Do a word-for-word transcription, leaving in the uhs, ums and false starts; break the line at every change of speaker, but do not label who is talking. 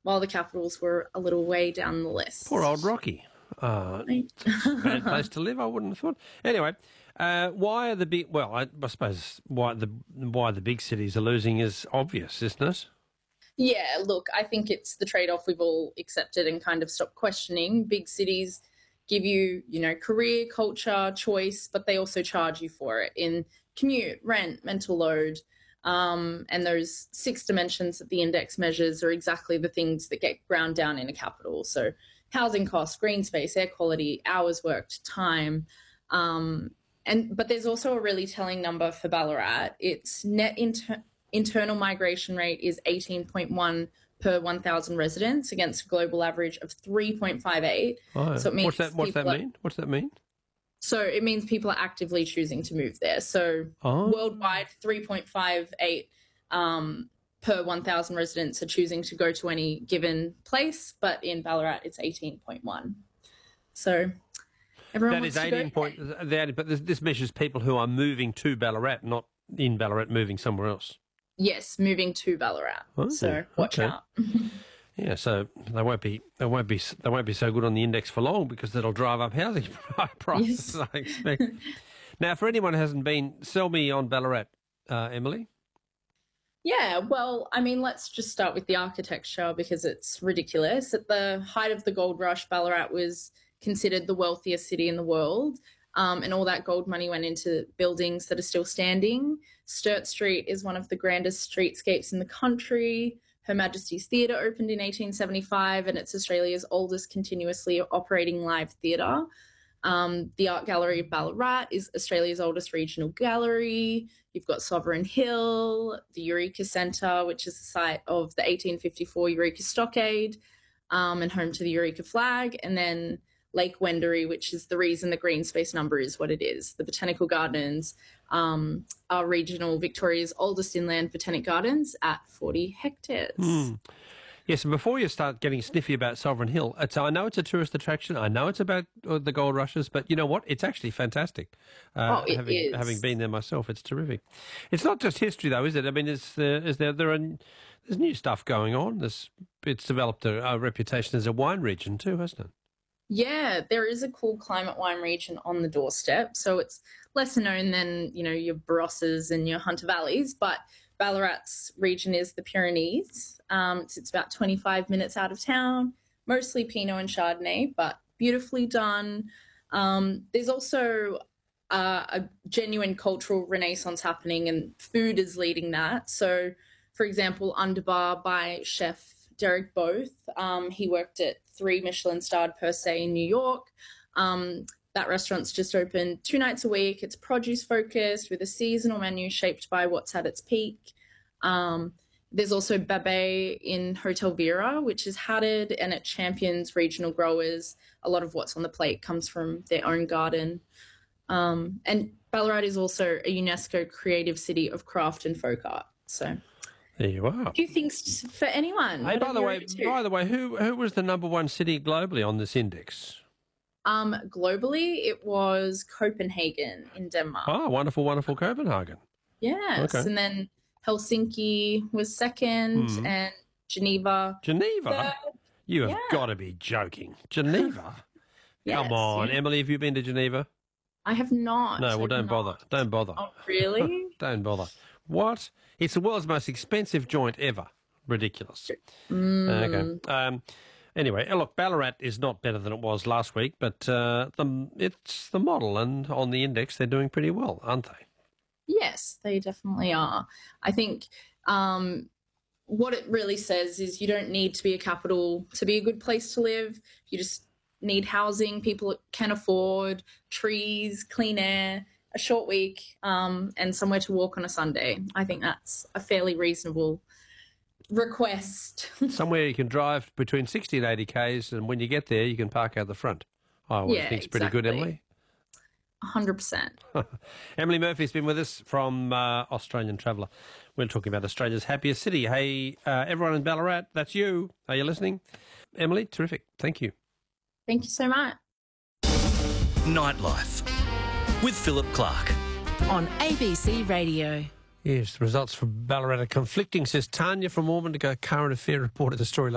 while the Capitals were a little way down the list.
Poor old Rocky. Uh, bad place to live, I wouldn't have thought. Anyway, uh, why are the big? Well, I, I suppose why the why the big cities are losing is obvious, isn't it?
Yeah, look, I think it's the trade-off we've all accepted and kind of stopped questioning. Big cities give you, you know, career, culture, choice, but they also charge you for it in commute, rent, mental load. Um, and those six dimensions that the index measures are exactly the things that get ground down in a capital. So housing costs, green space, air quality, hours worked, time. Um, and but there's also a really telling number for Ballarat. Its net inter- internal migration rate is eighteen point one per one thousand residents against a global average of three point five eight.
Oh, so it means what's that, what's that mean? Are, what's that mean?
So it means people are actively choosing to move there. So oh. worldwide, three point five eight um, per one thousand residents are choosing to go to any given place, but in Ballarat it's eighteen point one. So everyone
that
wants
is
to
eighteen
go
point. That, but this, this measures people who are moving to Ballarat, not in Ballarat, moving somewhere else.
Yes, moving to Ballarat. Oh, so watch
okay.
out.
Yeah, so they won't be they won't be they won't be so good on the index for long because that'll drive up housing prices. Yes. I expect. Now, for anyone who hasn't been, sell me on Ballarat, uh, Emily.
Yeah, well, I mean, let's just start with the architecture because it's ridiculous. At the height of the gold rush, Ballarat was considered the wealthiest city in the world. Um, and all that gold money went into buildings that are still standing. Sturt Street is one of the grandest streetscapes in the country. Her Majesty's Theatre opened in eighteen seventy-five, and it's Australia's oldest continuously operating live theatre. Um, the Art Gallery of Ballarat is Australia's oldest regional gallery. You've got Sovereign Hill, the Eureka Centre, which is the site of the eighteen fifty-four Eureka Stockade, um, and home to the Eureka flag, and then Lake Wendouree, which is the reason the green space number is what it is. The Botanical Gardens um, are regional Victoria's oldest inland botanic gardens at forty hectares.
Mm. Yes, and before you start getting sniffy about Sovereign Hill, it's, I know it's a tourist attraction. I know it's about uh, the gold rushes, but you know what? It's actually fantastic. Uh,
oh, it
having,
is.
Having been there myself, it's terrific. It's not just history, though, is it? I mean, is, uh, is there there are there's new stuff going on. There's, it's developed a, a reputation as a wine region too, hasn't it?
Yeah, there is a cool climate wine region on the doorstep. So it's lesser known than, you know, your Barosses and your Hunter Valleys, but Ballarat's region is the Pyrenees. Um, it's, it's about twenty-five minutes out of town, mostly Pinot and Chardonnay, but beautifully done. Um, there's also uh, a genuine cultural renaissance happening, and food is leading that. So, for example, Underbar by chef Derek Both. Um, he worked at three Michelin-starred Per Se in New York. Um, that restaurant's just open two nights a week. It's produce-focused with a seasonal menu shaped by what's at its peak. Um, there's also Babet in Hotel Vera, which is hatted, and it champions regional growers. A lot of what's on the plate comes from their own garden. Um, and Ballarat is also a UNESCO Creative City of Craft and Folk Art. So
there you are.
A few things for anyone.
Hey, by the way, by the way, who who was the number one city globally on this index?
Um, globally, it was Copenhagen in Denmark.
Oh, wonderful, wonderful Copenhagen.
Yes, okay. And then Helsinki was second, mm. and Geneva.
Geneva?
Third.
You have
yeah.
got to be joking. Geneva?
Yes,
Come on.
yeah.
Emily, have you been to Geneva?
I have not.
No, well, don't bother. Don't bother.
Oh, really?
Don't bother. What? It's the world's most expensive joint ever. Ridiculous.
Mm.
Okay. Um, anyway, look, Ballarat is not better than it was last week, but uh, the, it's the model, and on the index they're doing pretty well, aren't they?
Yes, they definitely are. I think um, what it really says is you don't need to be a capital to be a good place to live. You just need housing people can afford, trees, clean air, a short week, um, and somewhere to walk on a Sunday. I think that's a fairly reasonable request.
Somewhere you can drive between sixty and eighty kays, and when you get there, you can park out the front. I always
yeah,
think it's
exactly.
pretty good, Emily.
one hundred percent.
Emily Murphy's been with us from uh, Australian Traveller. We're talking about Australia's happiest city. Hey, uh, everyone in Ballarat, that's you. Are you listening? Emily, terrific. Thank you.
Thank you so much.
Nightlife with Philip Clark
on A B C Radio.
Yes, the results from Ballarat are conflicting, says Tanya from Ormond, a current affair reporter. The story